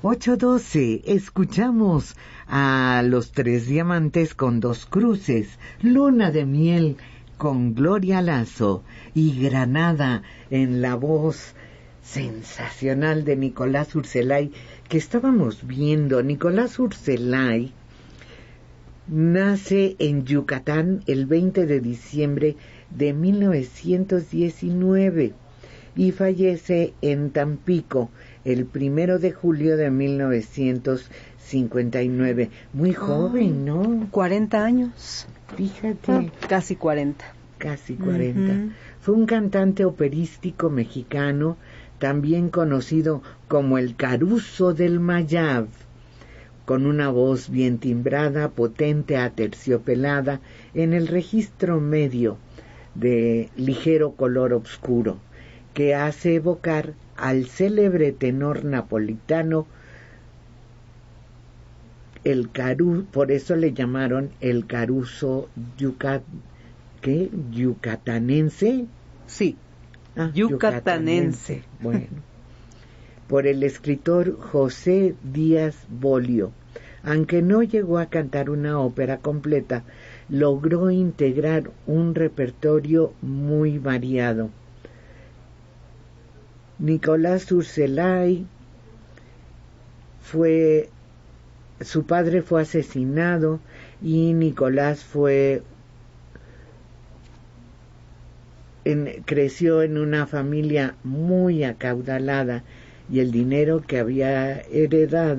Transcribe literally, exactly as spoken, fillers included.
ocho doce, escuchamos a Los Tres Diamantes con Dos Cruces, Luna de Miel con Gloria Lazo y Granada en la voz sensacional de Nicolás Urselay, que estábamos viendo. Nicolás Urselay nace en Yucatán el veinte de diciembre de mil novecientos diecinueve y fallece en Tampico el primero de julio de mil novecientos cincuenta y nueve. Muy joven, oh, ¿no? cuarenta años. Fíjate. Ah, casi cuarenta. Casi cuarenta. Uh-huh. Fue un cantante operístico mexicano, también conocido como el Caruso del Mayab, con una voz bien timbrada, potente, aterciopelada, en el registro medio de ligero color oscuro, que hace evocar al célebre tenor napolitano, el Caruso, por eso le llamaron el Caruso Yucat, ¿qué? yucatanense. Sí, ah, yucatanense. yucatanense. Bueno, por el escritor José Díaz Bolio. Aunque no llegó a cantar una ópera completa, logró integrar un repertorio muy variado. Nicolás Urselay fue, su padre fue asesinado y Nicolás fue, en, creció en una familia muy acaudalada y el dinero que había heredado